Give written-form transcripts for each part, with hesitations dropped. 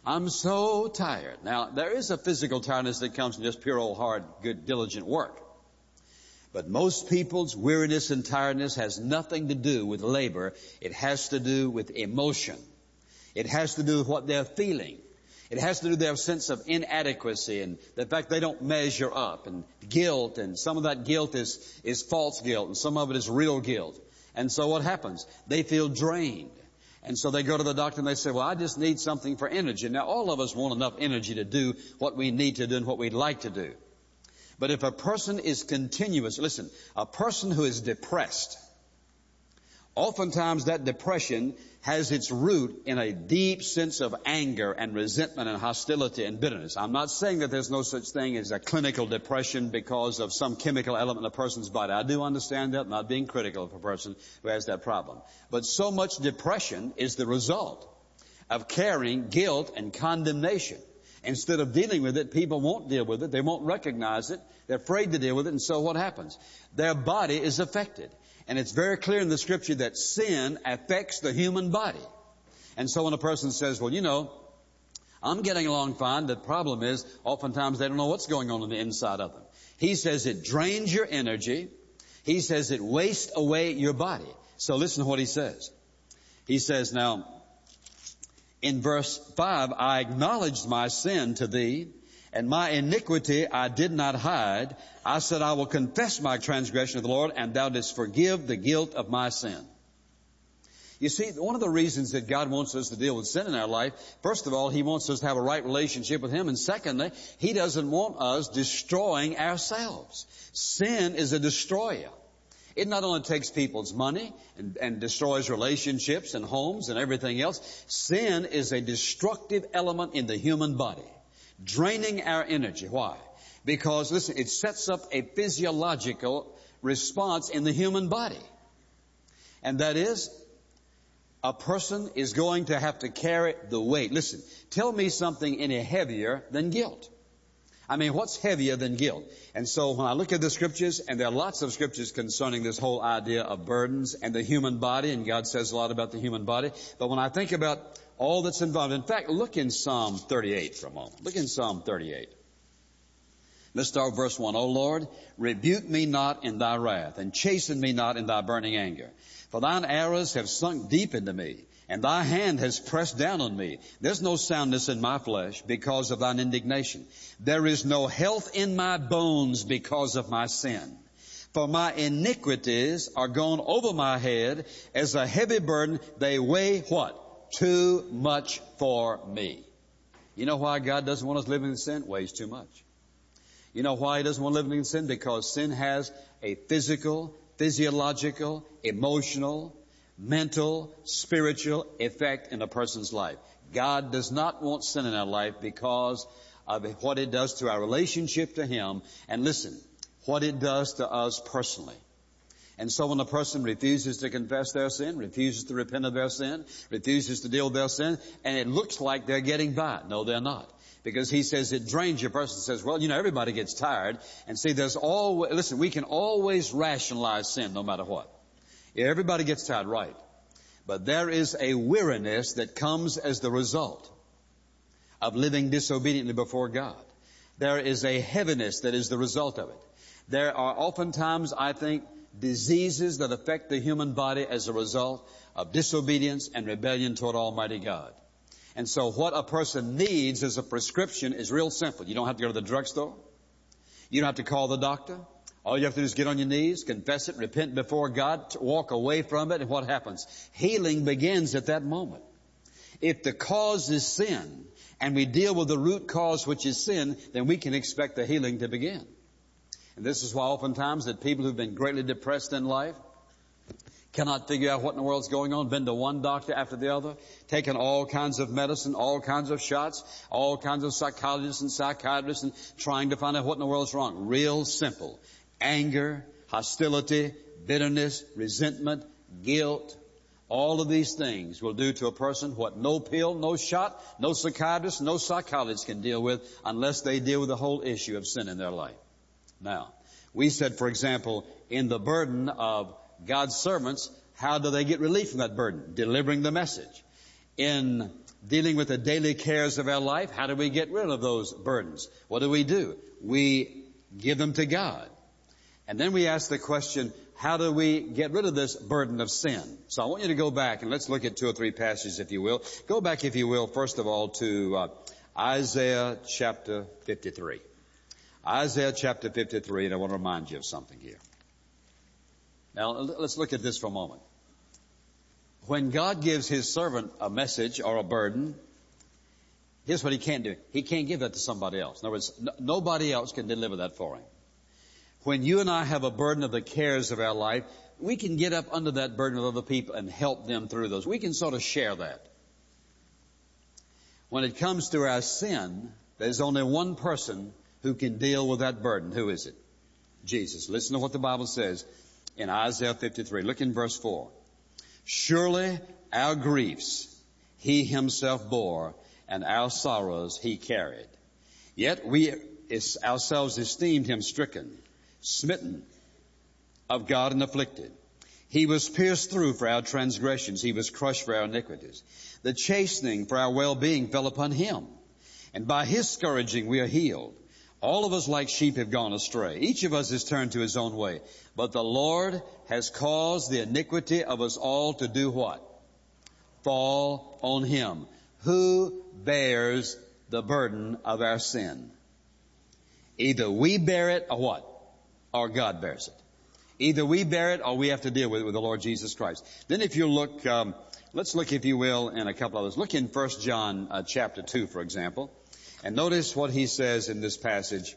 I'm so tired. Now, there is a physical tiredness that comes from just pure old hard, good, diligent work. But most people's weariness and tiredness has nothing to do with labor. It has to do with emotion. It has to do with what they're feeling. It has to do with their sense of inadequacy and the fact they don't measure up, and guilt, and some of that guilt is false guilt, and some of it is real guilt. And so what happens? They feel drained. And so they go to the doctor and they say, well, I just need something for energy. Now, all of us want enough energy to do what we need to do and what we'd like to do. But if a person is continuous, listen, a person who is depressed, oftentimes that depression has its root in a deep sense of anger and resentment and hostility and bitterness. I'm not saying that there's no such thing as a clinical depression because of some chemical element in a person's body. I do understand that. I'm not being critical of a person who has that problem. But so much depression is the result of carrying guilt and condemnation. Instead of dealing with it, people won't deal with it. They won't recognize it. They're afraid to deal with it. And so what happens? Their body is affected. And it's very clear in the Scripture that sin affects the human body. And so when a person says, well, you know, I'm getting along fine, the problem is oftentimes they don't know what's going on the inside of them. He says it drains your energy. He says it wastes away your body. So listen to what he says. He says, now, in verse 5, I acknowledged my sin to thee, and my iniquity I did not hide. I said, I will confess my transgression to the Lord, and thou didst forgive the guilt of my sin. You see, one of the reasons that God wants us to deal with sin in our life, first of all, He wants us to have a right relationship with Him. And secondly, He doesn't want us destroying ourselves. Sin is a destroyer. It not only takes people's money and destroys relationships and homes and everything else. Sin is a destructive element in the human body, draining our energy. Why? Because, listen, it sets up a physiological response in the human body. And that is, a person is going to have to carry the weight. Listen, tell me something any heavier than guilt. I mean, what's heavier than guilt? And so when I look at the Scriptures, and there are lots of Scriptures concerning this whole idea of burdens and the human body, and God says a lot about the human body. But when I think about all that's involved, in fact, look in Psalm 38 for a moment. Look in Psalm 38. Let's start with verse 1. O Lord, rebuke me not in thy wrath, and chasten me not in thy burning anger. For thine arrows have sunk deep into me, and thy hand has pressed down on me. There's no soundness in my flesh because of thine indignation. There is no health in my bones because of my sin. For my iniquities are gone over my head as a heavy burden. They weigh what? Too much for me. You know why God doesn't want us living in sin? It weighs too much. You know why He doesn't want living in sin? Because sin has a physical, physiological, emotional, mental, spiritual effect in a person's life. God does not want sin in our life because of what it does to our relationship to Him. And listen, what it does to us personally. And so when a person refuses to confess their sin, refuses to repent of their sin, refuses to deal with their sin, and it looks like they're getting by. No, they're not. Because He says it drains you. A person says, well, you know, everybody gets tired. And see, listen, we can always rationalize sin no matter what. Yeah, everybody gets tired, right. But there is a weariness that comes as the result of living disobediently before God. There is a heaviness that is the result of it. There are oftentimes, I think, diseases that affect the human body as a result of disobedience and rebellion toward Almighty God. And so what a person needs as a prescription is real simple. You don't have to go to the drugstore. You don't have to call the doctor. All you have to do is get on your knees, confess it, repent before God, walk away from it, and what happens? Healing begins at that moment. If the cause is sin, and we deal with the root cause, which is sin, then we can expect the healing to begin. And this is why oftentimes that people who've been greatly depressed in life cannot figure out what in the world's going on, been to one doctor after the other, taken all kinds of medicine, all kinds of shots, all kinds of psychologists and psychiatrists, and trying to find out what in the world's wrong. Real simple. Anger, hostility, bitterness, resentment, guilt. All of these things will do to a person what no pill, no shot, no psychiatrist, no psychologist can deal with unless they deal with the whole issue of sin in their life. Now, we said, for example, in the burden of God's servants, how do they get relief from that burden? Delivering the message. In dealing with the daily cares of our life, how do we get rid of those burdens? What do? We give them to God. And then we ask the question, how do we get rid of this burden of sin? So I want you to go back and let's look at 2 or 3 passages, if you will. Go back, if you will, first of all to Isaiah chapter 53. Isaiah chapter 53, and I want to remind you of something here. Now, let's look at this for a moment. When God gives His servant a message or a burden, here's what He can't do. He can't give that to somebody else. In other words, nobody else can deliver that for Him. When you and I have a burden of the cares of our life, we can get up under that burden of other people and help them through those. We can sort of share that. When it comes to our sin, there's only one person who can deal with that burden. Who is it? Jesus. Listen to what the Bible says in Isaiah 53. Look in verse 4. Surely our griefs He Himself bore, and our sorrows He carried. Yet we ourselves esteemed Him stricken, smitten of God and afflicted. He was pierced through for our transgressions. He was crushed for our iniquities. The chastening for our well-being fell upon Him, and by His scourging we are healed. All of us like sheep have gone astray. Each of us has turned to his own way. But the Lord has caused the iniquity of us all to do what? Fall on Him. Who bears the burden of our sin? Either we bear it or what? Or God bears it. Either we bear it or we have to deal with it with the Lord Jesus Christ. Then if you look, let's look, if you will, in a couple of others. Look in 1 John chapter 2, for example. And notice what he says in this passage,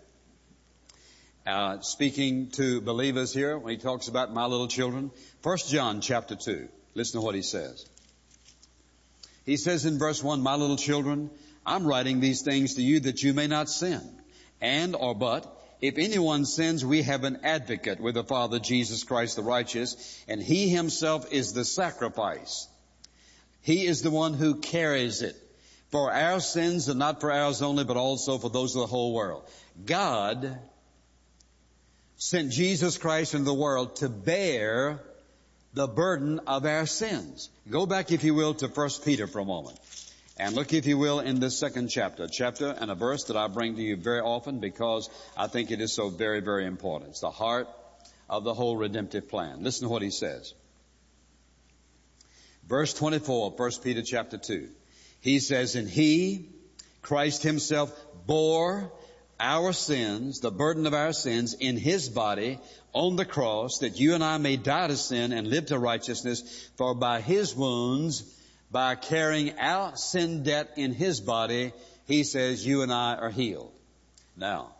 speaking to believers here when he talks about my little children. 1 John chapter 2. Listen to what he says. He says in verse 1, my little children, I'm writing these things to you that you may not sin. But, if anyone sins, we have an advocate with the Father, Jesus Christ the righteous, and He Himself is the sacrifice. He is the one who carries it. For our sins, and not for ours only, but also for those of the whole world. God sent Jesus Christ into the world to bear the burden of our sins. Go back, if you will, to 1 Peter for a moment. And look, if you will, in this second chapter and a verse that I bring to you very often because I think it is so very, very important. It's the heart of the whole redemptive plan. Listen to what he says. Verse 24, 1 Peter chapter 2. He says, and He, Christ Himself, bore our sins, the burden of our sins, in His body on the cross, that you and I may die to sin and live to righteousness. For by His wounds, by carrying our sin debt in His body, He says, you and I are healed. Now,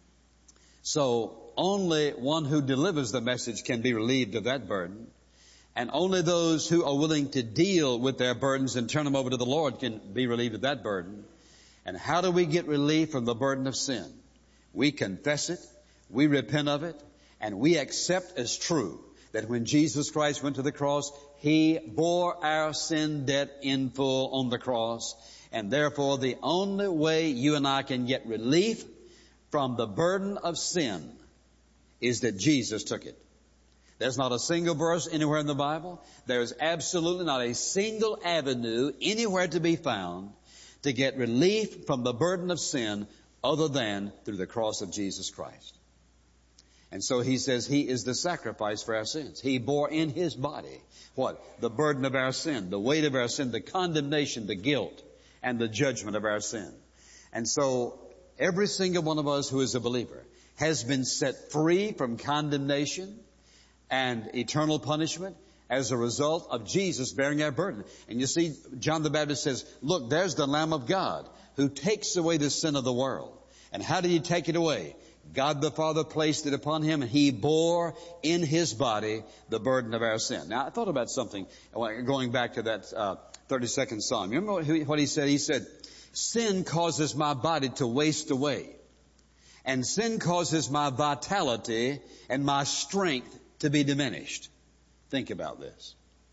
so only one who delivers the message can be relieved of that burden. And only those who are willing to deal with their burdens and turn them over to the Lord can be relieved of that burden. And how do we get relief from the burden of sin? We confess it, we repent of it, and we accept as true that when Jesus Christ went to the cross, He bore our sin debt in full on the cross. And therefore, the only way you and I can get relief from the burden of sin is that Jesus took it. There's not a single verse anywhere in the Bible. There's absolutely not a single avenue anywhere to be found to get relief from the burden of sin other than through the cross of Jesus Christ. And so he says He is the sacrifice for our sins. He bore in His body what? The burden of our sin, the weight of our sin, the condemnation, the guilt, and the judgment of our sin. And so every single one of us who is a believer has been set free from condemnation and eternal punishment as a result of Jesus bearing our burden. And you see, John the Baptist says, look, there's the Lamb of God who takes away the sin of the world. And how did He take it away? God the Father placed it upon Him, and He bore in His body the burden of our sin. Now, I thought about something going back to that 32nd Psalm. You remember what he said? He said, sin causes my body to waste away, and sin causes my vitality and my strength to be diminished. Think about this.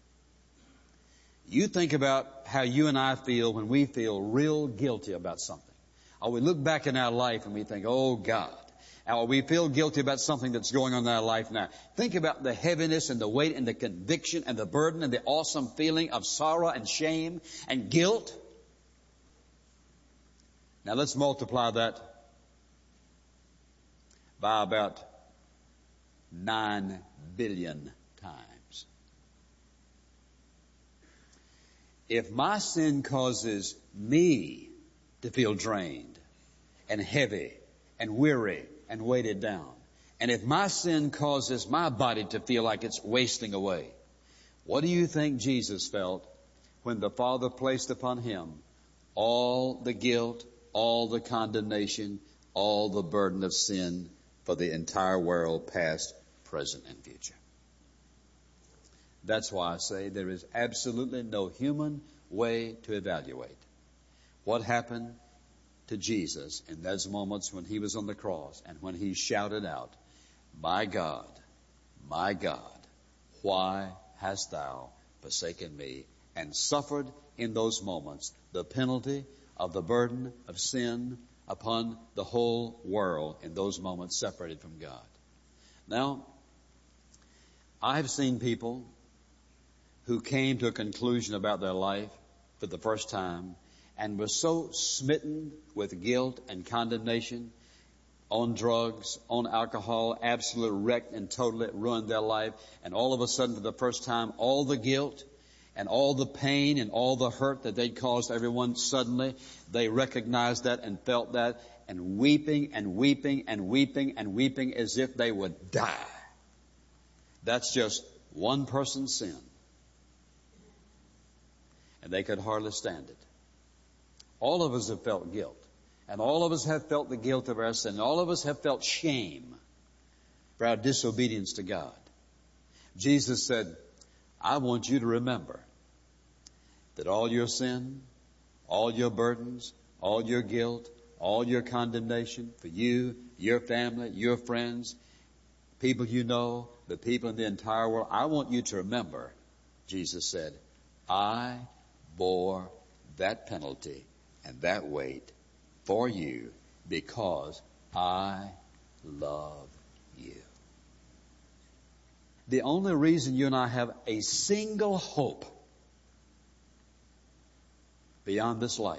You think about how you and I feel when we feel real guilty about something. Or we look back in our life and we think, oh God. Or we feel guilty about something that's going on in our life now. Think about the heaviness and the weight and the conviction and the burden and the awesome feeling of sorrow and shame and guilt. Now let's multiply that by about 9 billion times. If my sin causes me to feel drained and heavy and weary and weighted down, and if my sin causes my body to feel like it's wasting away, what do you think Jesus felt when the Father placed upon him all the guilt, all the condemnation, all the burden of sin for the entire world, past, present, and future? That's why I say there is absolutely no human way to evaluate what happened to Jesus in those moments when he was on the cross and when he shouted out, my God, why hast thou forsaken me?" and suffered in those moments the penalty of the burden of sin upon the whole world in those moments separated from God. Now, I've seen people who came to a conclusion about their life for the first time and were so smitten with guilt and condemnation, on drugs, on alcohol, absolutely wrecked and totally ruined their life, and all of a sudden for the first time, all the guilt and all the pain and all the hurt that they'd caused everyone, suddenly they recognized that and felt that, and weeping and weeping and weeping and weeping as if they would die. That's just one person's sin. And they could hardly stand it. All of us have felt guilt. And all of us have felt the guilt of our sin. And all of us have felt shame for our disobedience to God. Jesus said, I want you to remember that all your sin, all your burdens, all your guilt, all your condemnation for you, your family, your friends, people you know, the people in the entire world, I want you to remember, Jesus said, I bore that penalty and that weight for you because I love you. The only reason you and I have a single hope beyond this life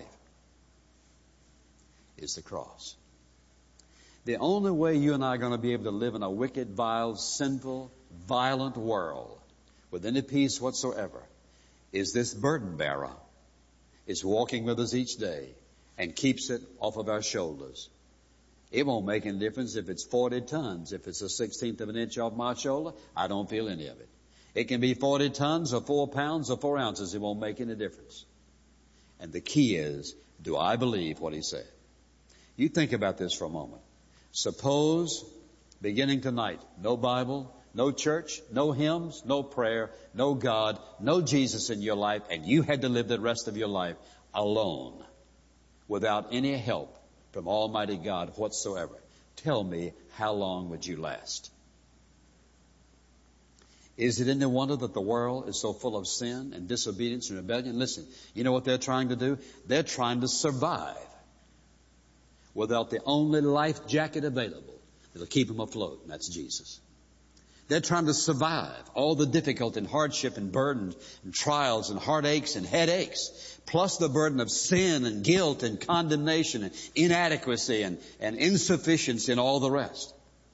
is the cross. The only way you and I are going to be able to live in a wicked, vile, sinful, violent world with any peace whatsoever is this burden bearer is walking with us each day and keeps it off of our shoulders. It won't make any difference if it's 40 tons. If it's a 16th of an inch off my shoulder, I don't feel any of it. It can be 40 tons or 4 pounds or 4 ounces. It won't make any difference. And the key is, do I believe what he said? You think about this for a moment. Suppose, beginning tonight, no Bible, no church, no hymns, no prayer, no God, no Jesus in your life, and you had to live the rest of your life alone, without any help from Almighty God whatsoever. Tell me, how long would you last? Is it any wonder that the world is so full of sin and disobedience and rebellion? Listen, you know what they're trying to do? They're trying to survive without the only life jacket available that'll keep them afloat, and that's Jesus. They're trying to survive all the difficulty and hardship and burdens and trials and heartaches and headaches, plus the burden of sin and guilt and condemnation and inadequacy and insufficiency and all the rest.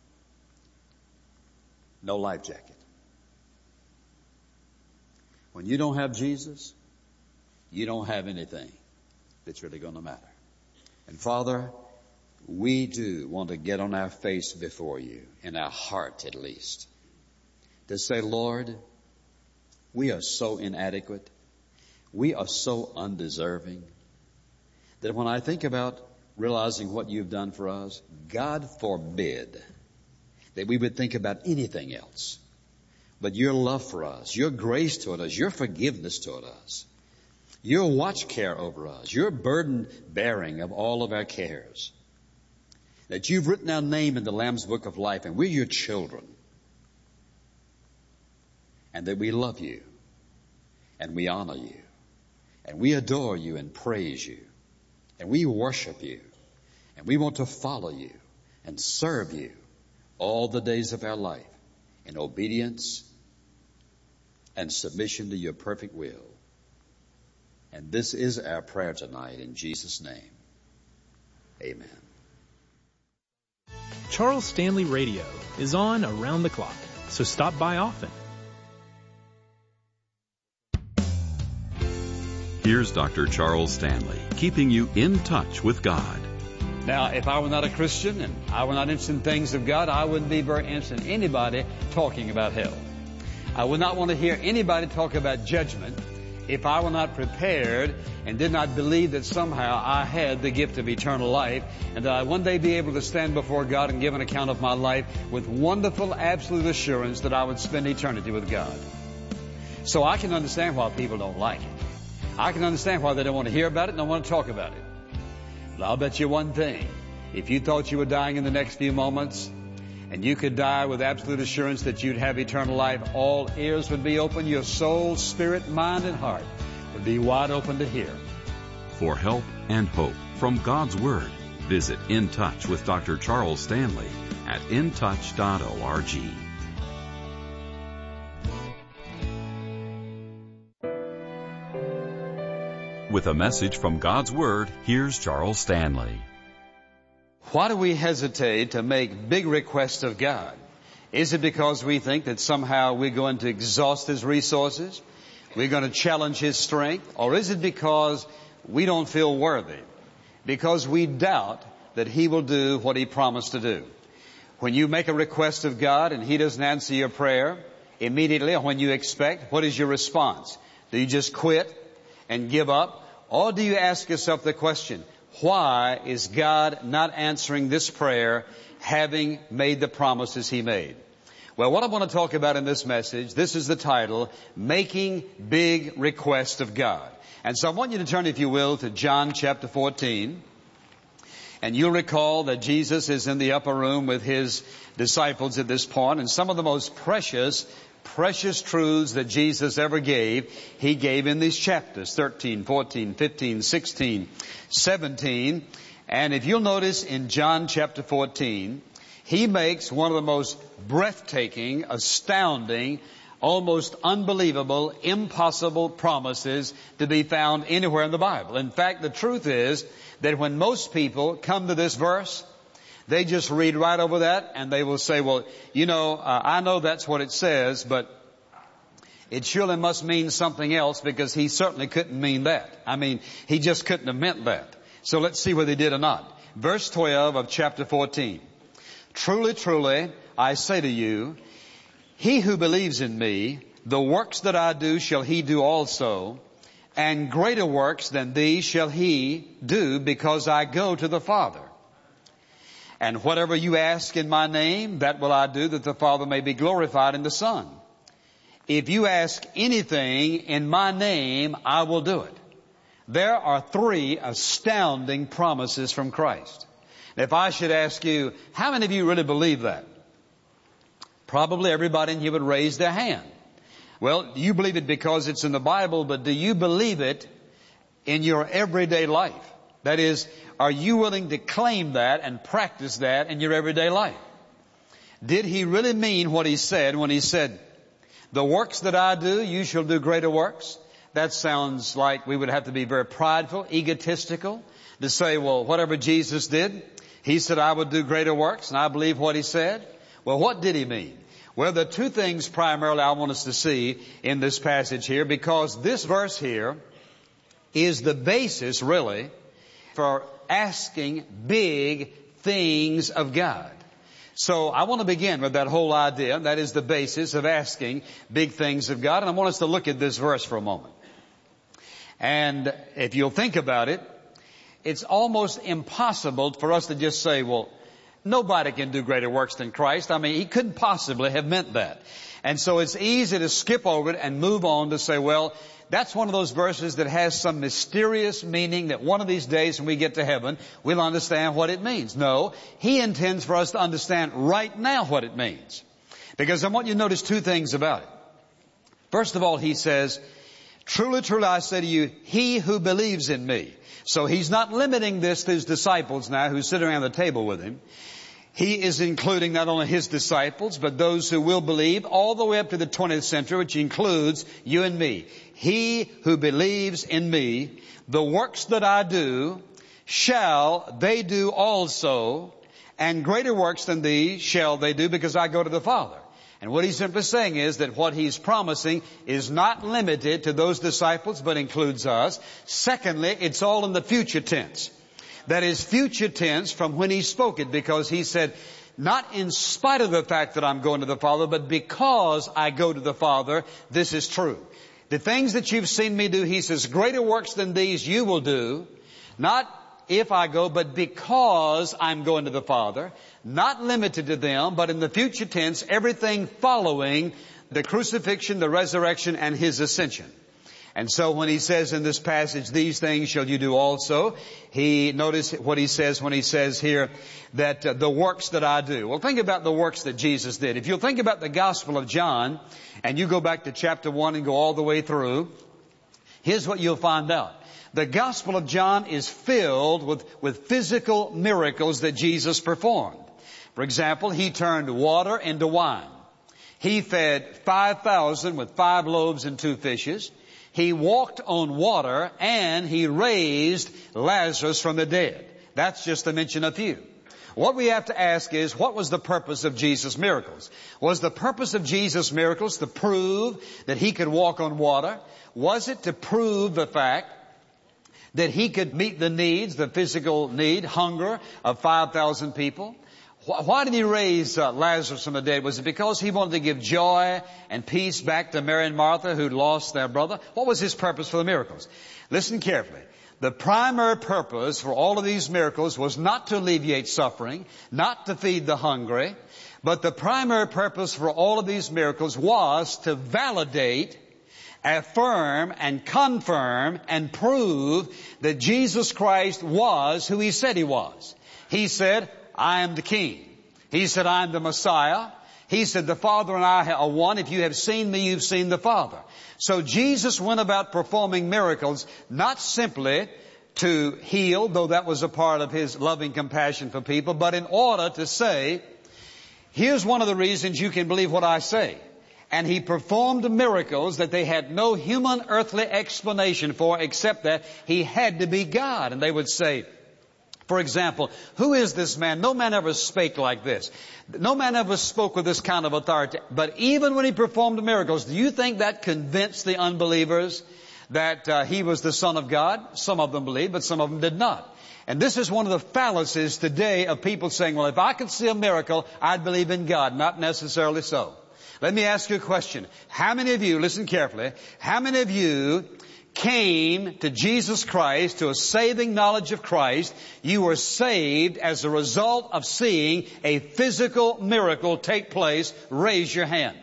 No life jacket. When you don't have Jesus, you don't have anything that's really going to matter. And Father, we do want to get on our face before you, in our heart at least, to say, Lord, we are so inadequate. We are so undeserving that when I think about realizing what you've done for us, God forbid that we would think about anything else but your love for us, your grace toward us, your forgiveness toward us, your watch care over us, your burden bearing of all of our cares, that you've written our name in the Lamb's Book of Life and we're your children, and that we love you and we honor you and we adore you and praise you and we worship you and we want to follow you and serve you all the days of our life in obedience and submission to your perfect will. And this is our prayer tonight in Jesus' name. Amen. Charles Stanley Radio is on around the clock, so stop by often. Here's Dr. Charles Stanley, keeping you in touch with God. Now, if I were not a Christian and I were not interested in things of God, I wouldn't be very interested in anybody talking about hell. I would not want to hear anybody talk about judgment if I were not prepared and did not believe that somehow I had the gift of eternal life and that I one day be able to stand before God and give an account of my life with wonderful, absolute assurance that I would spend eternity with God. So I can understand why people don't like it. I can understand why they don't want to hear about it and don't want to talk about it. But I'll bet you one thing. If you thought you were dying in the next few moments and you could die with absolute assurance that you'd have eternal life, all ears would be open. Your soul, spirit, mind, and heart would be wide open to hear. For help and hope from God's Word, visit In Touch with Dr. Charles Stanley at intouch.org. With a message from God's Word, here's Charles Stanley. Why do we hesitate to make big requests of God? Is it because we think that somehow we're going to exhaust His resources? We're going to challenge His strength? Or is it because we don't feel worthy? Because we doubt that He will do what He promised to do? When you make a request of God and He doesn't answer your prayer immediately, or when you expect, what is your response? Do you just quit and give up? Or do you ask yourself the question, why is God not answering this prayer having made the promises He made? Well, what I want to talk about in this message, this is the title, Making Big Requests of God. And so I want you to turn, if you will, to John chapter 14. And you'll recall that Jesus is in the upper room with His disciples at this point, and some of the most precious truths that Jesus ever gave, He gave in these chapters, 13, 14, 15, 16, 17. And if you'll notice in John chapter 14, He makes one of the most breathtaking, astounding, almost unbelievable, impossible promises to be found anywhere in the Bible. In fact, the truth is that when most people come to this verse, they just read right over that and they will say, well, I know that's what it says, but it surely must mean something else because He certainly couldn't mean that. He just couldn't have meant that. So let's see whether He did or not. Verse 12 of chapter 14. Truly, truly, I say to you, he who believes in me, the works that I do shall he do also, and greater works than these shall he do, because I go to the Father. And whatever you ask in my name, that will I do, that the Father may be glorified in the Son. If you ask anything in my name, I will do it. There are three astounding promises from Christ. If I should ask you, how many of you really believe that? Probably everybody in here would raise their hand. Well, you believe it because it's in the Bible, but do you believe it in your everyday life? That is, are you willing to claim that and practice that in your everyday life? Did He really mean what He said when He said, the works that I do, you shall do greater works? That sounds like we would have to be very prideful, egotistical, to say, well, whatever Jesus did, He said I would do greater works, and I believe what He said. Well, what did He mean? Well, there are two things primarily I want us to see in this passage here, because this verse here is the basis, really, for asking big things of God. So I want to begin with that whole idea. That is the basis of asking big things of God. And I want us to look at this verse for a moment. And if you'll think about it, it's almost impossible for us to just say, well, nobody can do greater works than Christ. He couldn't possibly have meant that. And so it's easy to skip over it and move on to say, well, that's one of those verses that has some mysterious meaning that one of these days when we get to heaven, we'll understand what it means. No, He intends for us to understand right now what it means. Because I want you to notice two things about it. First of all, He says, truly, truly, I say to you, he who believes in me. So He's not limiting this to His disciples now who sit around the table with Him. He is including not only His disciples, but those who will believe all the way up to the 20th century, which includes you and me. He who believes in me, the works that I do shall they do also, and greater works than these shall they do, because I go to the Father. And what he's simply saying is that what he's promising is not limited to those disciples, but includes us. Secondly, it's all in the future tense. That is future tense from when he spoke it, because he said, not in spite of the fact that I'm going to the Father, but because I go to the Father, this is true. The things that you've seen me do, he says, greater works than these you will do, not if I go, but because I'm going to the Father, not limited to them, but in the future tense, everything following the crucifixion, the resurrection, and his ascension. And so when he says in this passage, these things shall you do also, notice what he says when he says here that the works that I do. Well, think about the works that Jesus did. If you'll think about the Gospel of John, and you go back to chapter 1 and go all the way through, here's what you'll find out. The Gospel of John is filled with physical miracles that Jesus performed. For example, he turned water into wine. He fed 5,000 with 5 loaves and 2 fishes. He walked on water, and he raised Lazarus from the dead. That's just to mention a few. What we have to ask is, what was the purpose of Jesus' miracles? Was the purpose of Jesus' miracles to prove that he could walk on water? Was it to prove the fact that he could meet the needs, the physical need, hunger of 5,000 people? Why did he raise Lazarus from the dead? Was it because he wanted to give joy and peace back to Mary and Martha, who'd lost their brother? What was his purpose for the miracles? Listen carefully. The primary purpose for all of these miracles was not to alleviate suffering, not to feed the hungry, but the primary purpose for all of these miracles was to validate, affirm, and confirm, and prove that Jesus Christ was who he said he was. He said, I am the King. He said, I am the Messiah. He said, the Father and I are one. If you have seen me, you've seen the Father. So Jesus went about performing miracles, not simply to heal, though that was a part of his loving compassion for people, but in order to say, here's one of the reasons you can believe what I say. And he performed miracles that they had no human earthly explanation for, except that he had to be God. And they would say, for example, who is this man? No man ever spake like this. No man ever spoke with this kind of authority. But even when he performed miracles, do you think that convinced the unbelievers that he was the Son of God? Some of them believed, but some of them did not. And this is one of the fallacies today of people saying, well, if I could see a miracle, I'd believe in God. Not necessarily so. Let me ask you a question. How many of you, listen carefully, how many of you came to Jesus Christ, to a saving knowledge of Christ? You were saved as a result of seeing a physical miracle take place. Raise your hand.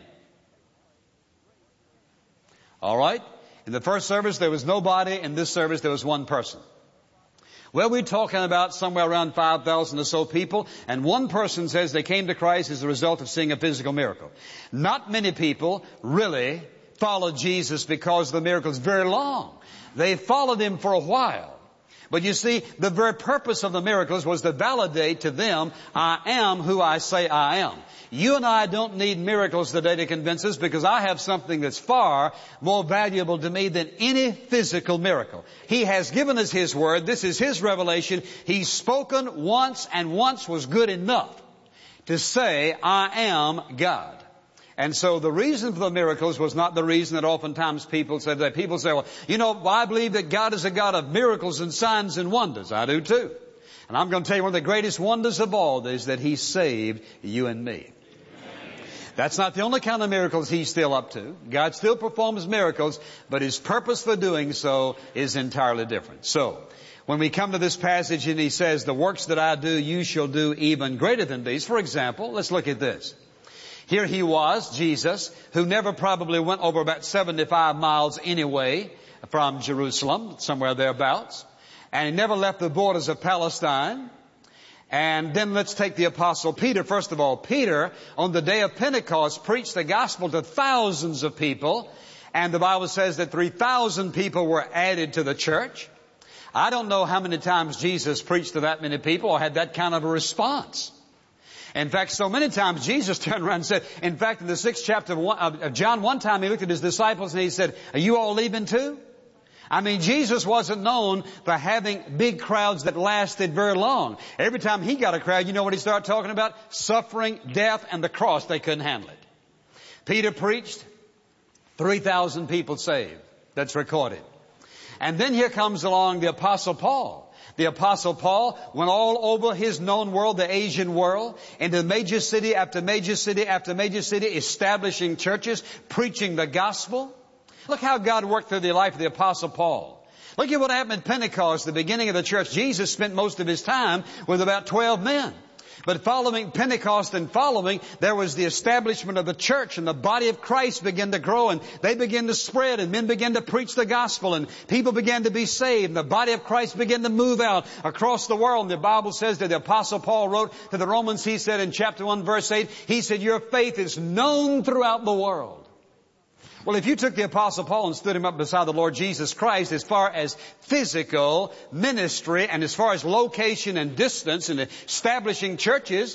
All right? In the first service, there was nobody. In this service, there was one person. Well, we're talking about somewhere around 5,000 or so people, and one person says they came to Christ as a result of seeing a physical miracle. Not many people really followed Jesus because of the miracles very long. They followed him for a while. But you see, the very purpose of the miracles was to validate to them, I am who I say I am. You and I don't need miracles today to convince us, because I have something that's far more valuable to me than any physical miracle. He has given us his word. This is his revelation. He's spoken once, and once was good enough to say, I am God. And so the reason for the miracles was not the reason that oftentimes people say that. People say, well, you know, I believe that God is a God of miracles and signs and wonders. I do too. And I'm going to tell you one of the greatest wonders of all is that he saved you and me. That's not the only kind of miracles he's still up to. God still performs miracles, but his purpose for doing so is entirely different. So, when we come to this passage and he says, the works that I do, you shall do even greater than these. For example, let's look at this. Here he was, Jesus, who never probably went over about 75 miles anyway from Jerusalem, somewhere thereabouts. And he never left the borders of Palestine. And then let's take the Apostle Peter. First of all, Peter, on the day of Pentecost, preached the gospel to thousands of people. And the Bible says that 3,000 people were added to the church. I don't know how many times Jesus preached to that many people or had that kind of a response. In fact, so many times Jesus turned around and said, in fact, in the 6th chapter of John, one time he looked at his disciples and he said, are you all leaving too? I mean, Jesus wasn't known for having big crowds that lasted very long. Every time he got a crowd, you know what he started talking about? Suffering, death, and the cross. They couldn't handle it. Peter preached, 3,000 people saved. That's recorded. And then here comes along the Apostle Paul. The Apostle Paul went all over his known world, the Asian world, into major city after major city after major city, establishing churches, preaching the gospel. Look how God worked through the life of the Apostle Paul. Look at what happened at Pentecost, the beginning of the church. Jesus spent most of his time with about 12 men. But following Pentecost and following, there was the establishment of the church, and the body of Christ began to grow, and they began to spread, and men began to preach the gospel, and people began to be saved, and the body of Christ began to move out across the world. And the Bible says that the Apostle Paul wrote to the Romans, he said in chapter 1 verse 8, he said, your faith is known throughout the world. Well, if you took the Apostle Paul and stood him up beside the Lord Jesus Christ, as far as physical ministry and as far as location and distance and establishing churches,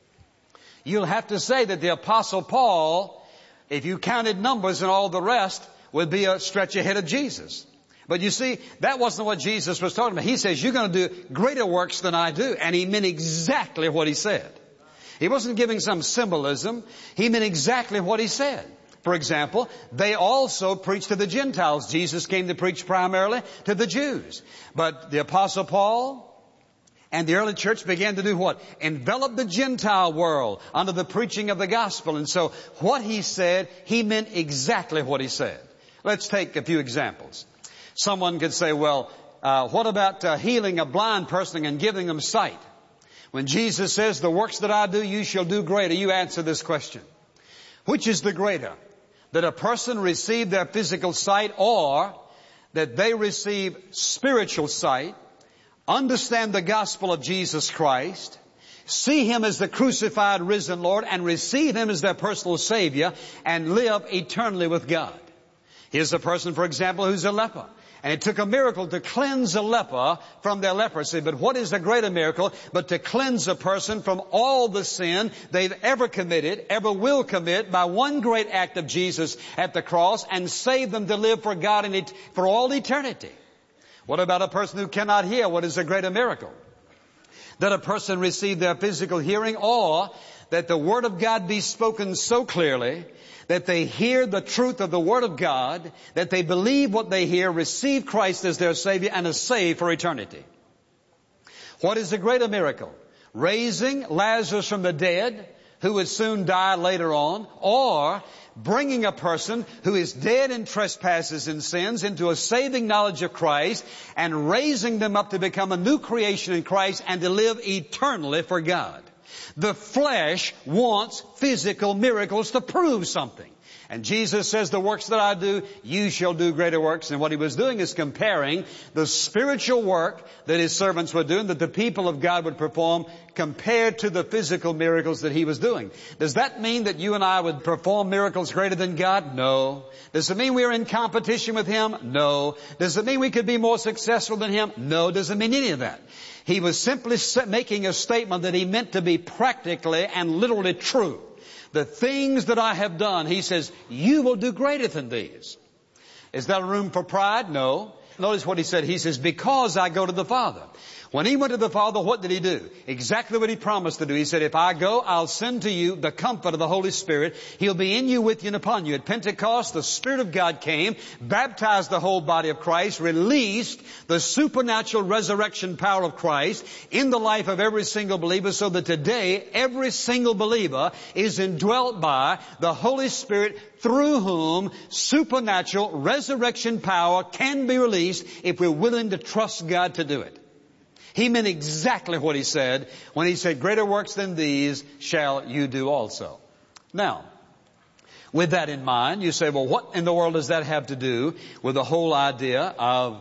you'll have to say that the Apostle Paul, if you counted numbers and all the rest, would be a stretch ahead of Jesus. But you see, that wasn't what Jesus was talking about. He says, you're going to do greater works than I do. And he meant exactly what he said. He wasn't giving some symbolism. He meant exactly what he said. For example, they also preached to the Gentiles. Jesus came to preach primarily to the Jews. But the Apostle Paul and the early church began to do what? Envelop the Gentile world under the preaching of the gospel. And so what he said, he meant exactly what he said. Let's take a few examples. Someone could say, well, what about healing a blind person and giving them sight? When Jesus says, the works that I do, you shall do greater, you answer this question. Which is the greater? That a person receive their physical sight, or that they receive spiritual sight, understand the gospel of Jesus Christ, see Him as the crucified, risen Lord, and receive Him as their personal Savior, and live eternally with God. Here's a person, for example, who's a leper. And it took a miracle to cleanse a leper from their leprosy. But what is a greater miracle but to cleanse a person from all the sin they've ever committed, ever will commit, by one great act of Jesus at the cross, and save them to live for God and for all eternity? What about a person who cannot hear? What is a greater miracle? That a person receive their physical hearing, or that the Word of God be spoken so clearly that they hear the truth of the Word of God, that they believe what they hear, receive Christ as their Savior, and are saved for eternity. What is a greater miracle? Raising Lazarus from the dead, who would soon die later on, or bringing a person who is dead in trespasses and sins into a saving knowledge of Christ, and raising them up to become a new creation in Christ and to live eternally for God. The flesh wants physical miracles to prove something. And Jesus says, the works that I do, you shall do greater works. And what He was doing is comparing the spiritual work that His servants were doing, that the people of God would perform, compared to the physical miracles that He was doing. Does that mean that you and I would perform miracles greater than God? No. Does it mean we're in competition with Him? No. Does it mean we could be more successful than Him? No. Doesn't mean any of that. He was simply making a statement that He meant to be practically and literally true. The things that I have done, He says, you will do greater than these. Is that a room for pride? No. Notice what He said. He says, because I go to the Father. When He went to the Father, what did He do? Exactly what He promised to do. He said, if I go, I'll send to you the comfort of the Holy Spirit. He'll be in you, with you, and upon you. At Pentecost, the Spirit of God came, baptized the whole body of Christ, released the supernatural resurrection power of Christ in the life of every single believer, so that today every single believer is indwelt by the Holy Spirit, through whom supernatural resurrection power can be released if we're willing to trust God to do it. He meant exactly what He said when He said, greater works than these shall you do also. Now, with that in mind, you say, well, what in the world does that have to do with the whole idea of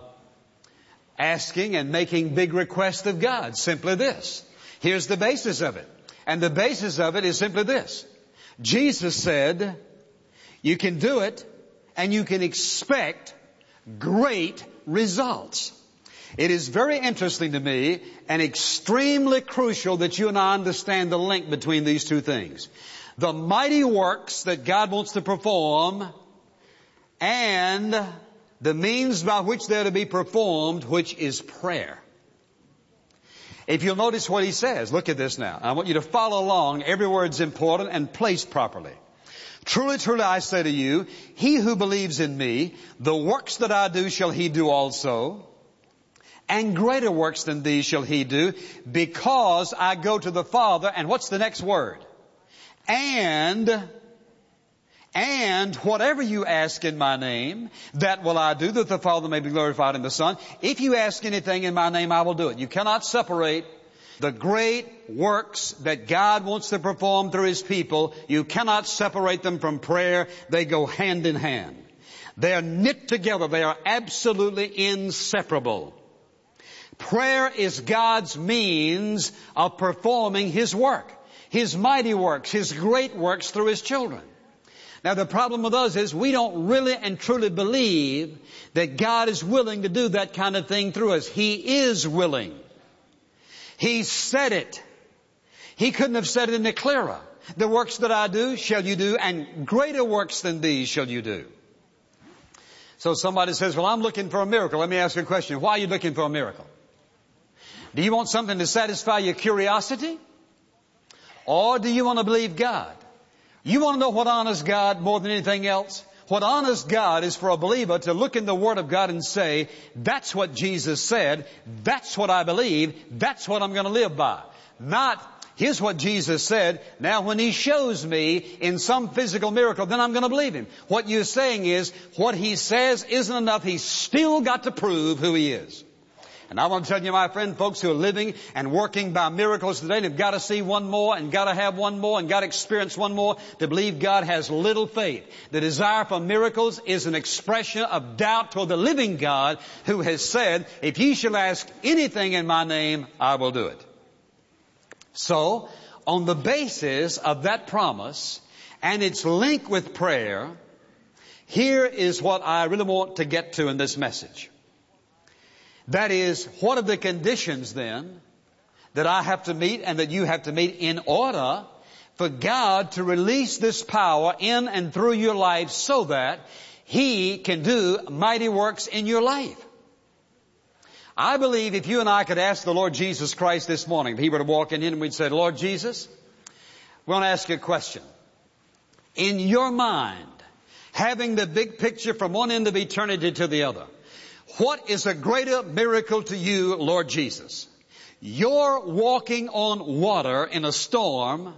asking and making big requests of God? Simply this. Here's the basis of it. And the basis of it is simply this. Jesus said, you can do it and you can expect great results. It is very interesting to me and extremely crucial that you and I understand the link between these two things. The mighty works that God wants to perform and the means by which they're to be performed, which is prayer. If you'll notice what he says, look at this now. I want you to follow along. Every word's important and placed properly. Truly, truly, I say to you, he who believes in me, the works that I do shall he do also, and greater works than these shall he do, because I go to the Father. And what's the next word? And whatever you ask in my name, that will I do, that the Father may be glorified in the Son. If you ask anything in my name, I will do it. You cannot separate the great works that God wants to perform through His people. You cannot separate them from prayer. They go hand in hand. They are knit together. They are absolutely inseparable. Prayer is God's means of performing His work, His mighty works, His great works through His children. Now the problem with us is we don't really and truly believe that God is willing to do that kind of thing through us. He is willing. He said it. He couldn't have said it any clearer. The works that I do shall you do, and greater works than these shall you do. So somebody says, well, I'm looking for a miracle. Let me ask you a question. Why are you looking for a miracle? Do you want something to satisfy your curiosity? Or do you want to believe God? You want to know what honors God more than anything else? What honors God is for a believer to look in the Word of God and say, that's what Jesus said, that's what I believe, that's what I'm going to live by. Not, here's what Jesus said, now when He shows me in some physical miracle, then I'm going to believe Him. What you're saying is, what He says isn't enough, He's still got to prove who He is. And I want to tell you, my friend, folks who are living and working by miracles today, they've got to see one more and got to have one more and got to experience one more to believe God has little faith. The desire for miracles is an expression of doubt toward the living God who has said, if ye shall ask anything in my name, I will do it. So, on the basis of that promise and its link with prayer, here is what I really want to get to in this message. That is, what are the conditions then that I have to meet and that you have to meet in order for God to release this power in and through your life so that He can do mighty works in your life? I believe if you and I could ask the Lord Jesus Christ this morning, if He were to walk in here and we'd say, Lord Jesus, we want to ask you a question. In your mind, having the big picture from one end of eternity to the other, what is a greater miracle to you, Lord Jesus? You're walking on water in a storm,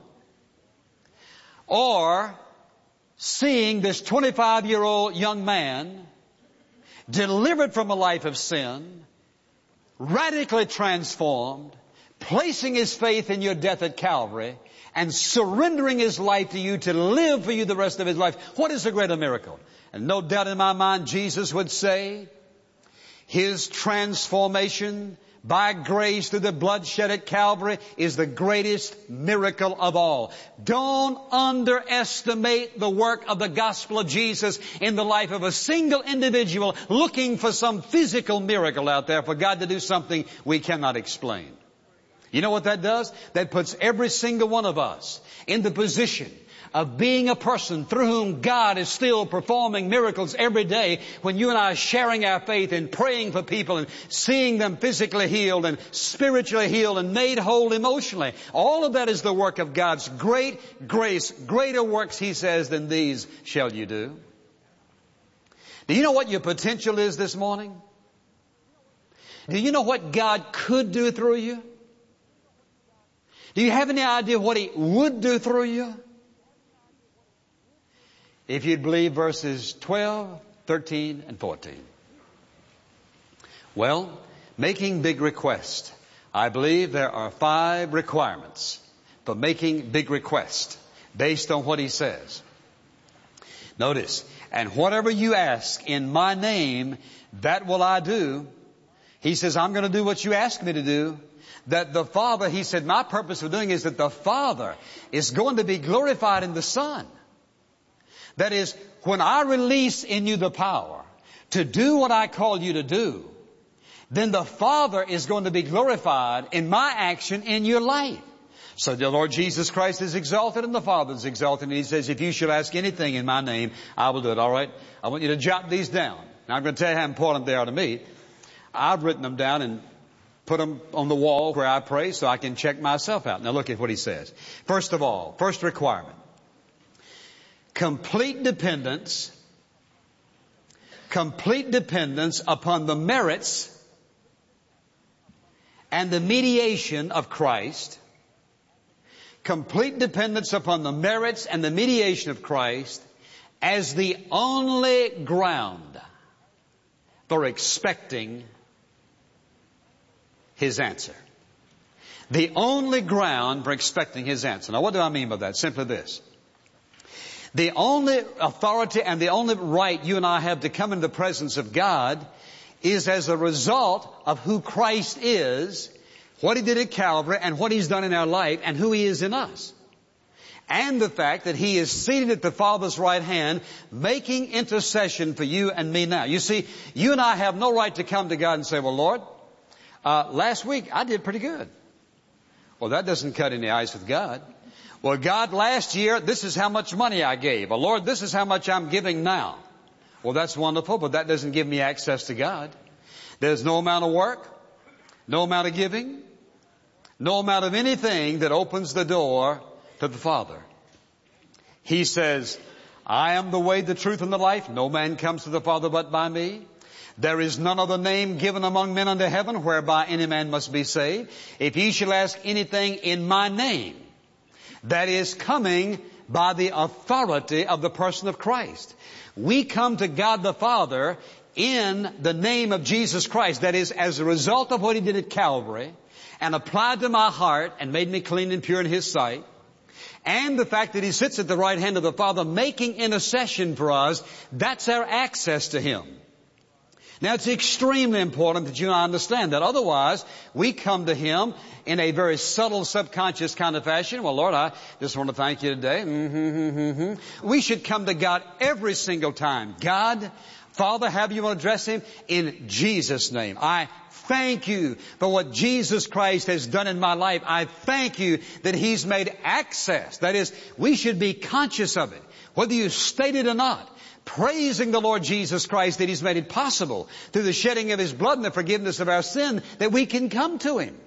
or seeing this 25-year-old young man delivered from a life of sin, radically transformed, placing his faith in your death at Calvary, and surrendering his life to you to live for you the rest of his life. What is a greater miracle? And no doubt in my mind, Jesus would say, His transformation by grace through the blood shed at Calvary is the greatest miracle of all. Don't underestimate the work of the gospel of Jesus in the life of a single individual looking for some physical miracle out there for God to do something we cannot explain. You know what that does? That puts every single one of us in the position of being a person through whom God is still performing miracles every day when you and I are sharing our faith and praying for people and seeing them physically healed and spiritually healed and made whole emotionally. All of that is the work of God's great grace. Greater works, He says, than these shall you do. Do you know what your potential is this morning? Do you know what God could do through you? Do you have any idea what He would do through you? If you'd believe verses 12, 13, and 14. Well, making big requests. I believe there are 5 requirements for making big requests based on what He says. Notice, and whatever you ask in my name, that will I do. He says, I'm going to do what you ask me to do. That the Father, He said, my purpose for doing is that the Father is going to be glorified in the Son. That is, when I release in you the power to do what I call you to do, then the Father is going to be glorified in my action in your life. So the Lord Jesus Christ is exalted and the Father is exalted. And He says, if you shall ask anything in my name, I will do it. All right? I want you to jot these down. Now, I'm going to tell you how important they are to me. I've written them down and put them on the wall where I pray so I can check myself out. Now, look at what he says. First of all, first requirement, complete dependence upon the merits and the mediation of Christ. Complete dependence upon the merits and the mediation of Christ as the only ground for expecting His answer. The only ground for expecting His answer. Now, what do I mean by that? Simply this. The only authority and the only right you and I have to come into the presence of God is as a result of who Christ is, what He did at Calvary, and what He's done in our life, and who He is in us. And the fact that He is seated at the Father's right hand, making intercession for you and me now. You see, you and I have no right to come to God and say, well, Lord, last week I did pretty good. Well, that doesn't cut any ice with God. Well, God, last year, this is how much money I gave. Well, Lord, this is how much I'm giving now. Well, that's wonderful, but that doesn't give me access to God. There's no amount of work, no amount of giving, no amount of anything that opens the door to the Father. He says, I am the way, the truth, and the life. No man comes to the Father but by me. There is none other name given among men under heaven whereby any man must be saved. If ye shall ask anything in my name, that is coming by the authority of the person of Christ. We come to God the Father in the name of Jesus Christ. That is, as a result of what He did at Calvary and applied to my heart and made me clean and pure in His sight. And the fact that He sits at the right hand of the Father making intercession for us, that's our access to Him. Now, it's extremely important that you and I understand that. Otherwise, we come to Him in a very subtle, subconscious kind of fashion. Well, Lord, I just want to thank you today. We should come to God every single time. God, Father, however you want to address Him, in Jesus' name. I thank you for what Jesus Christ has done in my life. I thank you that He's made access. That is, we should be conscious of it, whether you state it or not. Praising the Lord Jesus Christ that He's made it possible through the shedding of His blood and the forgiveness of our sin that we can come to Him.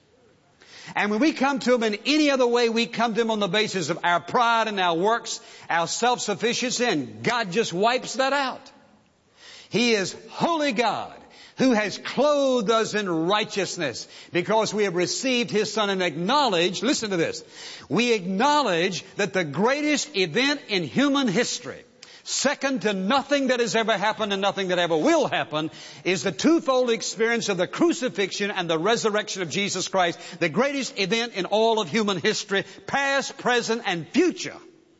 And when we come to Him in any other way, we come to Him on the basis of our pride and our works, our self-sufficiency, and God just wipes that out. He is holy God who has clothed us in righteousness because we have received His Son and acknowledge, listen to this, we acknowledge that the greatest event in human history, second to nothing that has ever happened and nothing that ever will happen, is the twofold experience of the crucifixion and the resurrection of Jesus Christ, the greatest event in all of human history, past, present, and future.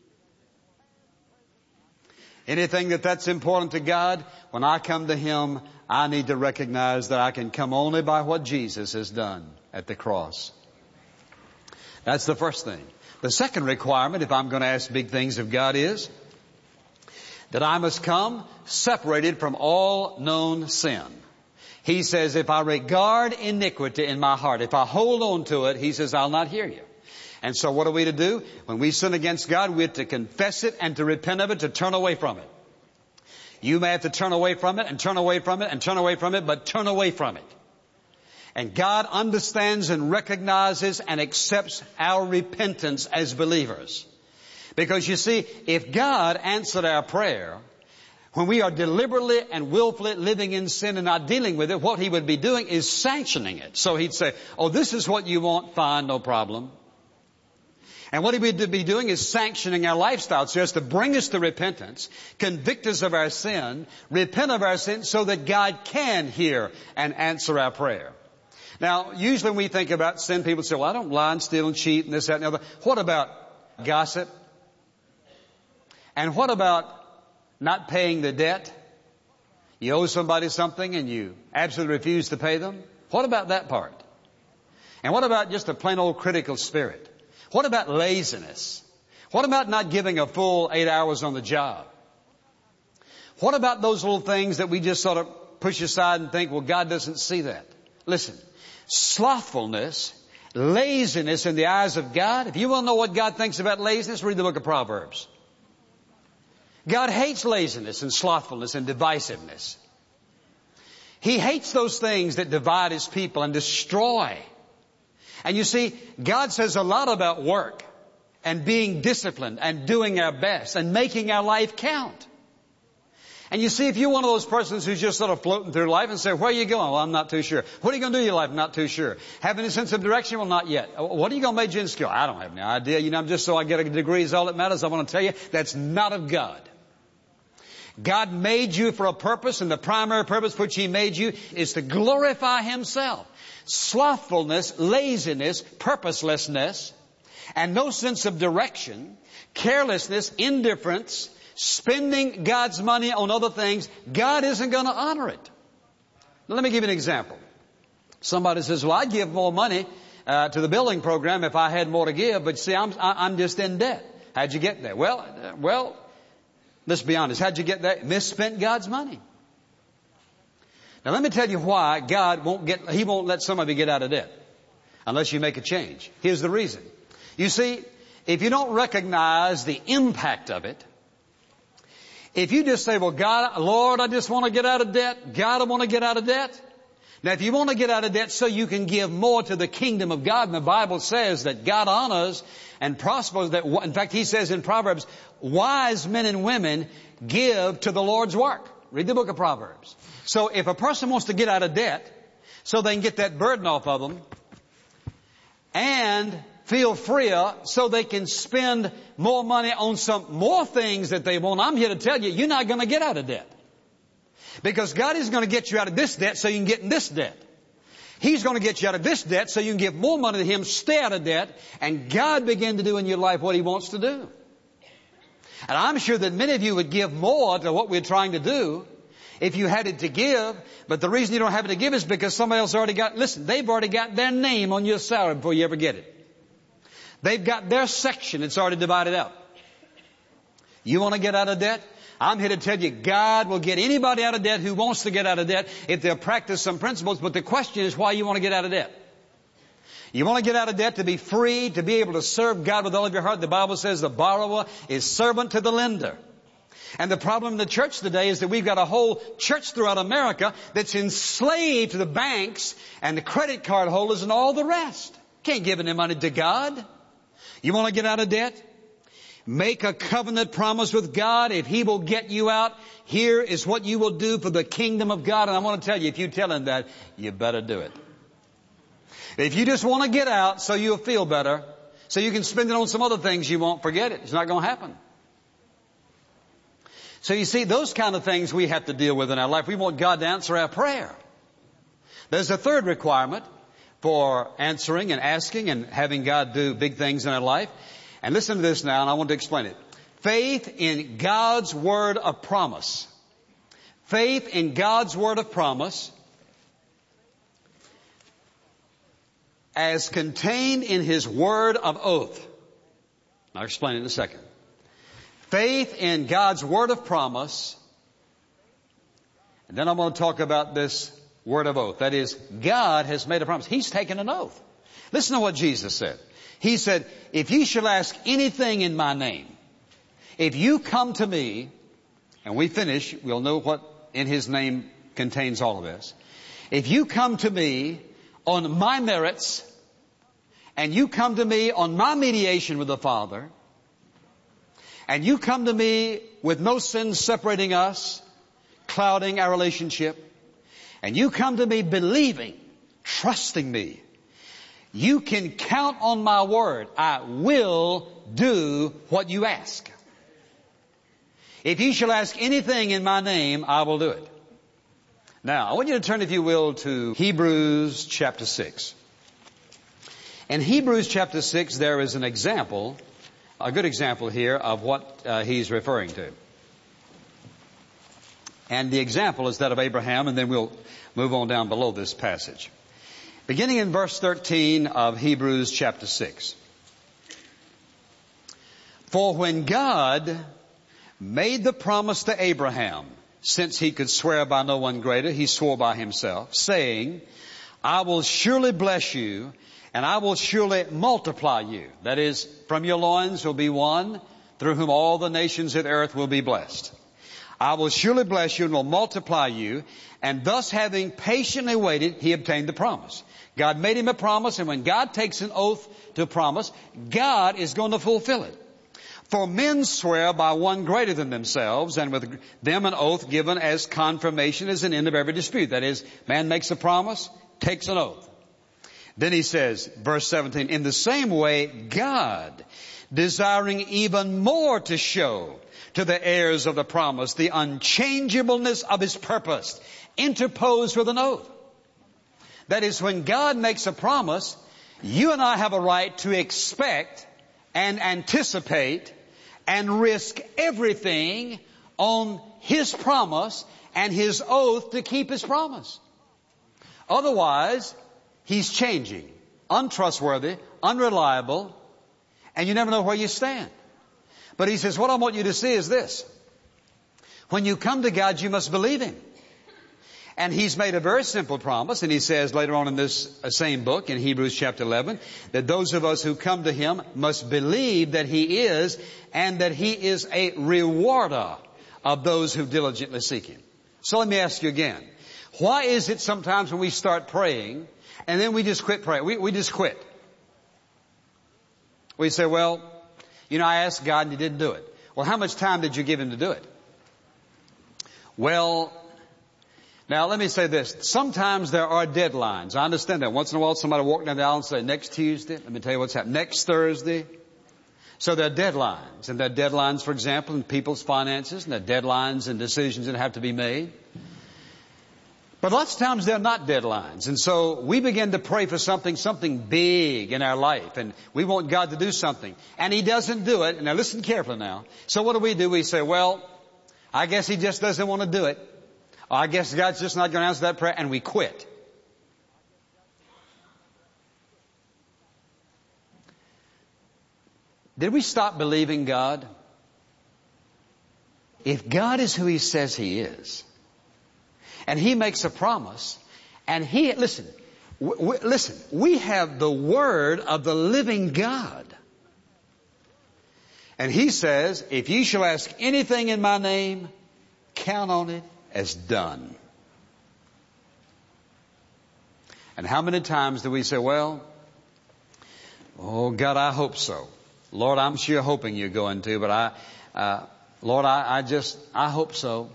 Anything that's important to God, when I come to Him, I need to recognize that I can come only by what Jesus has done at the cross. That's the first thing. The second requirement, if I'm going to ask big things of God, is that I must come separated from all known sin. He says, if I regard iniquity in my heart, if I hold on to it, He says, I'll not hear you. And so what are we to do? When we sin against God, we have to confess it and to repent of it, to turn away from it. You may have to turn away from it and turn away from it and turn away from it, but turn away from it. And God understands and recognizes and accepts our repentance as believers. Because you see, if God answered our prayer, when we are deliberately and willfully living in sin and not dealing with it, what He would be doing is sanctioning it. So He'd say, oh, this is what you want, fine, no problem. And what He would be doing is sanctioning our lifestyle so as to bring us to repentance, convict us of our sin, repent of our sin so that God can hear and answer our prayer. Now, usually when we think about sin, people say, well, I don't lie and steal and cheat and this, that, and the other. What about gossip? And what about not paying the debt? You owe somebody something and you absolutely refuse to pay them. What about that part? And what about just a plain old critical spirit? What about laziness? What about not giving a full 8 hours on the job? What about those little things that we just sort of push aside and think, well, God doesn't see that? Listen, slothfulness, laziness in the eyes of God. If you want to know what God thinks about laziness, read the book of Proverbs. God hates laziness and slothfulness and divisiveness. He hates those things that divide His people and destroy. And you see, God says a lot about work and being disciplined and doing our best and making our life count. And you see, if you're one of those persons who's just sort of floating through life and say, where are you going? Well, I'm not too sure. What are you going to do in your life? I'm not too sure. Having a sense of direction? Well, not yet. What are you going to major in skill? I don't have any idea. I'm just so I get a degree is all that matters. I want to tell you, that's not of God. God made you for a purpose, and the primary purpose for which He made you is to glorify Himself. Slothfulness, laziness, purposelessness, and no sense of direction, carelessness, indifference, spending God's money on other things, God isn't going to honor it. Now, let me give you an example. Somebody says, well, I'd give more money to the building program if I had more to give, but see, I'm just in debt. How'd you get there? Well, let's be honest. How'd you get there? Misspent God's money. Now, let me tell you why God He won't let some of you get out of debt unless you make a change. Here's the reason. You see, if you don't recognize the impact of it, if you just say, well, God, Lord, I just want to get out of debt. God, I want to get out of debt. Now, if you want to get out of debt so you can give more to the kingdom of God, and the Bible says that God honors and prospers, that, in fact, He says in Proverbs, wise men and women give to the Lord's work. Read the book of Proverbs. So if a person wants to get out of debt so they can get that burden off of them and feel freer so they can spend more money on some more things that they want, I'm here to tell you, you're not going to get out of debt. Because God is going to get you out of this debt so you can get in this debt. He's going to get you out of this debt so you can give more money to Him, stay out of debt, and God begin to do in your life what He wants to do. And I'm sure that many of you would give more to what we're trying to do if you had it to give, but the reason you don't have it to give is because somebody else already they've already got their name on your salary before you ever get it. They've got their section. It's already divided up. You want to get out of debt? I'm here to tell you, God will get anybody out of debt who wants to get out of debt if they'll practice some principles. But the question is why you want to get out of debt. You want to get out of debt to be free, to be able to serve God with all of your heart. The Bible says the borrower is servant to the lender. And the problem in the church today is that we've got a whole church throughout America that's enslaved to the banks and the credit card holders and all the rest. Can't give any money to God. You want to get out of debt? Make a covenant promise with God. If He will get you out, here is what you will do for the kingdom of God. And I want to tell you, if you tell Him that, you better do it. If you just want to get out so you'll feel better, so you can spend it on some other things you want, forget it. It's not going to happen. So you see, those kind of things we have to deal with in our life. We want God to answer our prayer. There's a third requirement for answering and asking and having God do big things in our life. And listen to this now, and I want to explain it. Faith in God's word of promise. Faith in God's word of promise as contained in His word of oath. I'll explain it in a second. Faith in God's word of promise. And then I'm going to talk about this word of oath. That is, God has made a promise. He's taken an oath. Listen to what Jesus said. He said, if ye shall ask anything in my name, if you come to me, and we finish, we'll know what in His name contains all of this. If you come to me on my merits, and you come to me on my mediation with the Father, and you come to me with no sin separating us, clouding our relationship, and you come to me believing, trusting me, you can count on my word. I will do what you ask. If you shall ask anything in my name, I will do it. Now, I want you to turn, if you will, to Hebrews chapter 6. In Hebrews chapter 6, there is an example, a good example here of what he's referring to. And the example is that of Abraham, and then we'll move on down below this passage. Beginning in verse 13 of Hebrews chapter 6. For when God made the promise to Abraham, since he could swear by no one greater, he swore by himself, saying, I will surely bless you, and I will surely multiply you. That is, from your loins will be one, through whom all the nations of the earth will be blessed. I will surely bless you and will multiply you. And thus having patiently waited, he obtained the promise. God made him a promise, and when God takes an oath to promise, God is going to fulfill it. For men swear by one greater than themselves, and with them an oath given as confirmation is an end of every dispute. That is, man makes a promise, takes an oath. Then he says, verse 17, in the same way, God, desiring even more to show to the heirs of the promise the unchangeableness of his purpose, interposed with an oath. That is, when God makes a promise, you and I have a right to expect and anticipate and risk everything on his promise and his oath to keep his promise. Otherwise, he's changing, untrustworthy, unreliable, and you never know where you stand. But he says, what I want you to see is this. When you come to God, you must believe him. And he's made a very simple promise, and he says later on in this same book, in Hebrews chapter 11, that those of us who come to him must believe that he is, and that he is a rewarder of those who diligently seek him. So let me ask you again. Why is it sometimes when we start praying, and then we just quit praying? We just quit. We say, well, I asked God and he didn't do it. Well, how much time did you give him to do it? Well, now let me say this. Sometimes there are deadlines. I understand that. Once in a while somebody will walk down the aisle and say, next Tuesday, let me tell you what's happening. Next Thursday. So there are deadlines. And there are deadlines, for example, in people's finances. And there are deadlines and decisions that have to be made. But lots of times they're not deadlines. And so we begin to pray for something big in our life. And we want God to do something. And he doesn't do it. And now listen carefully now. So what do? We say, well, I guess he just doesn't want to do it. Or I guess God's just not going to answer that prayer. And we quit. Did we stop believing God? If God is who he says he is, and he makes a promise, and listen, we have the word of the living God. And he says, if you shall ask anything in my name, count on it as done. And how many times do we say, well, oh God, I hope so. Lord, I'm sure hoping you're going to, but Lord, I hope so.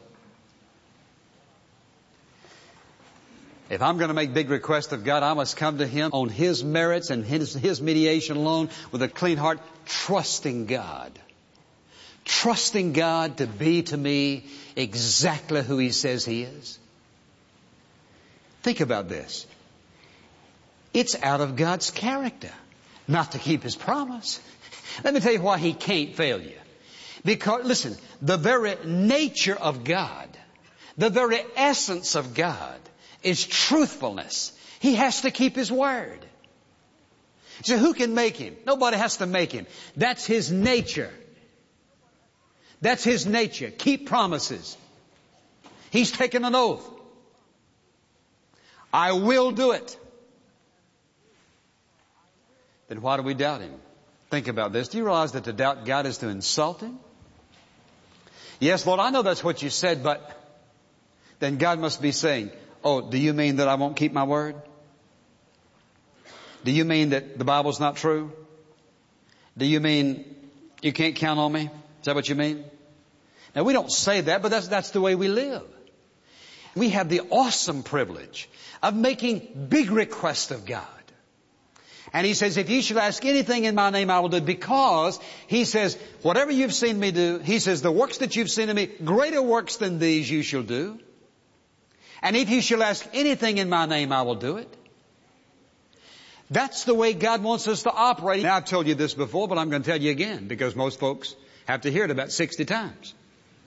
If I'm going to make big requests of God, I must come to him on his merits and his mediation alone with a clean heart, trusting God. Trusting God to be to me exactly who he says he is. Think about this. It's out of God's character not to keep his promise. Let me tell you why he can't fail you. Because, listen, the very nature of God, the very essence of God is truthfulness. He has to keep his word. So who can make him? Nobody has to make him. That's his nature. That's his nature. Keep promises. He's taken an oath. I will do it. Then why do we doubt him? Think about this. Do you realize that to doubt God is to insult him? Yes, Lord, I know that's what you said, but then God must be saying, oh, do you mean that I won't keep my word? Do you mean that the Bible's not true? Do you mean you can't count on me? Is that what you mean? Now, we don't say that, but that's the way we live. We have the awesome privilege of making big requests of God. And he says, if you shall ask anything in my name, I will do it. Because, he says, whatever you've seen me do, he says, the works that you've seen in me, greater works than these you shall do. And if you shall ask anything in my name, I will do it. That's the way God wants us to operate. Now, I've told you this before, but I'm going to tell you again, because most folks have to hear it about 60 times.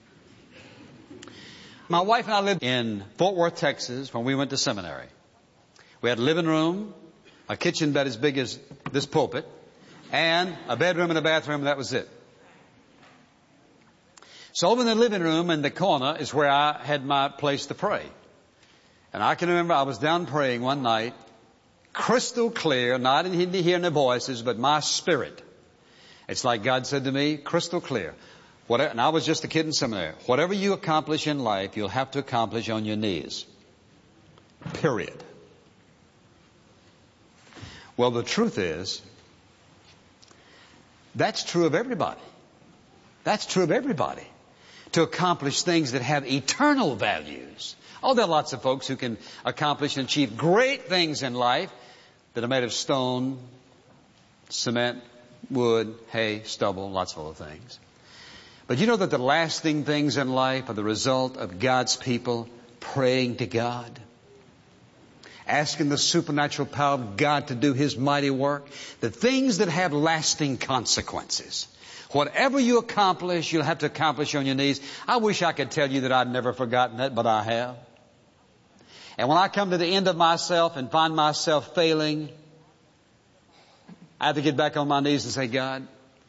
My wife and I lived in Fort Worth, Texas, when we went to seminary. We had a living room, a kitchen bed as big as this pulpit, and a bedroom and a bathroom, and that was it. So over in the living room in the corner is where I had my place to pray. And I can remember I was down praying one night, crystal clear, not in hearing the voices, but my spirit. It's like God said to me, crystal clear, And I was just a kid in seminary. Whatever you accomplish in life, you'll have to accomplish on your knees. Period. Well, the truth is, that's true of everybody. That's true of everybody. To accomplish things that have eternal values. Oh, there are lots of folks who can accomplish and achieve great things in life that are made of stone, cement, wood, hay, stubble, lots of other things. But you know that the lasting things in life are the result of God's people praying to God, asking the supernatural power of God to do His mighty work, the things that have lasting consequences. Whatever you accomplish, you'll have to accomplish on your knees. I wish I could tell you that I'd never forgotten that, but I have. And when I come to the end of myself and find myself failing, I have to get back on my knees and say, God,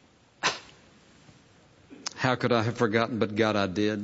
how could I have forgotten? But God, I did.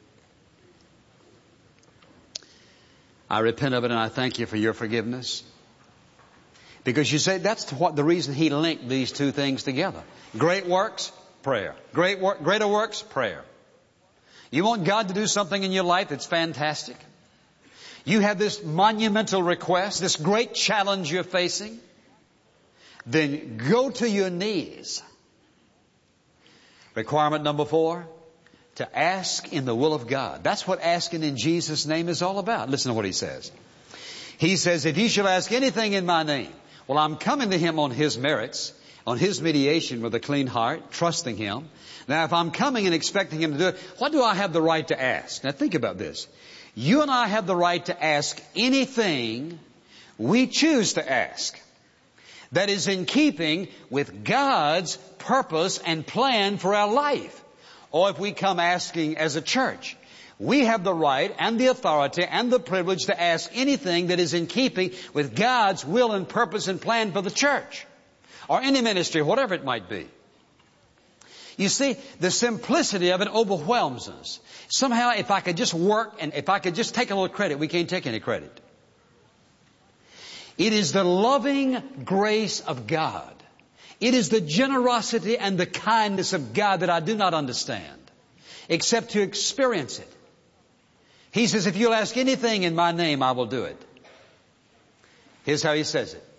I repent of it and I thank you for your forgiveness. Because you say that's the reason He linked these two things together. Great works, prayer. Greater works, prayer. You want God to do something in your life that's fantastic? You have this monumental request, this great challenge you're facing? Then go to your knees. Requirement number 4, to ask in the will of God. That's what asking in Jesus' name is all about. Listen to what He says. He says, if you shall ask anything in my name, well, I'm coming to Him on His merits, on His mediation with a clean heart, trusting Him. Now, if I'm coming and expecting Him to do it, what do I have the right to ask? Now, think about this. You and I have the right to ask anything we choose to ask that is in keeping with God's purpose and plan for our life. Or if we come asking as a church, we have the right and the authority and the privilege to ask anything that is in keeping with God's will and purpose and plan for the church. Or any ministry, whatever it might be. You see, the simplicity of it overwhelms us. Somehow, if I could just work and if I could just take a little credit, we can't take any credit. It is the loving grace of God. It is the generosity and the kindness of God that I do not understand, except to experience it. He says, if you'll ask anything in my name, I will do it. Here's how He says it.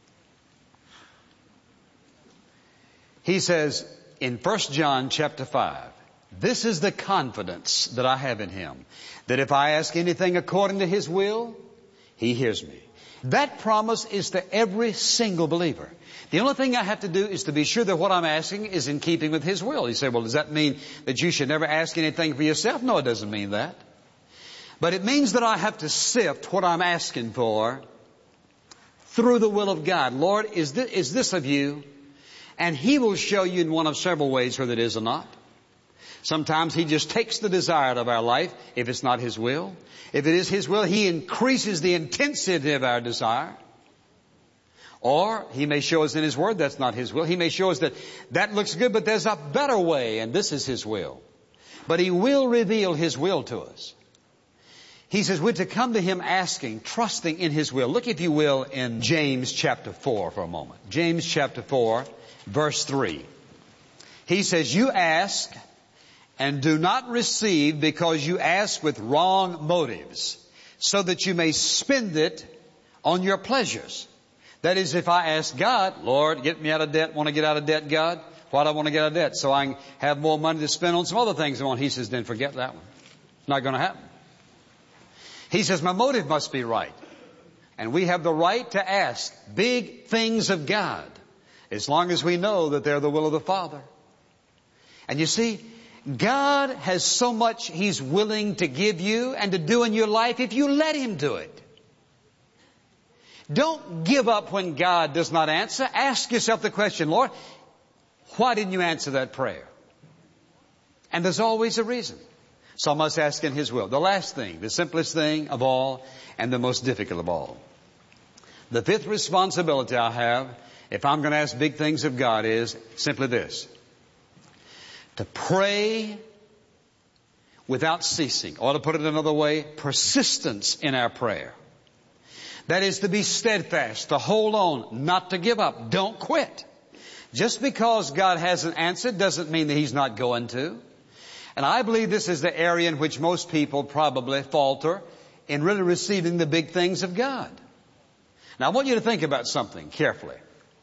He says in 1 John chapter 5, this is the confidence that I have in Him, that if I ask anything according to His will, He hears me. That promise is to every single believer. The only thing I have to do is to be sure that what I'm asking is in keeping with His will. You say, well, does that mean that you should never ask anything for yourself? No, it doesn't mean that. But it means that I have to sift what I'm asking for through the will of God. Lord, is this of you? And He will show you in one of several ways whether it is or not. Sometimes He just takes the desire out of our life if it's not His will. If it is His will, He increases the intensity of our desire. Or He may show us in His Word that's not His will. He may show us that looks good, but there's a better way, and this is His will. But He will reveal His will to us. He says we're to come to Him asking, trusting in His will. Look, if you will, in James chapter 4 for a moment. James chapter 4, verse 3. He says, you ask and do not receive because you ask with wrong motives, so that you may spend it on your pleasures. That is, if I ask God, Lord, get me out of debt. Want to get out of debt, God? Why do I want to get out of debt? So I can have more money to spend on some other things I want. He says, then forget that one. It's not going to happen. He says, my motive must be right. And we have the right to ask big things of God, as long as we know that they're the will of the Father. And you see, God has so much He's willing to give you and to do in your life if you let Him do it. Don't give up when God does not answer. Ask yourself the question, Lord, why didn't you answer that prayer? And there's always a reason. So I must ask in His will. The last thing, the simplest thing of all, and the most difficult of all. The fifth responsibility I have, if I'm going to ask big things of God, is simply this. To pray without ceasing. Or to put it another way, persistence in our prayer. That is to be steadfast, to hold on, not to give up. Don't quit. Just because God hasn't answered doesn't mean that He's not going to. And I believe this is the area in which most people probably falter in really receiving the big things of God. Now I want you to think about something carefully.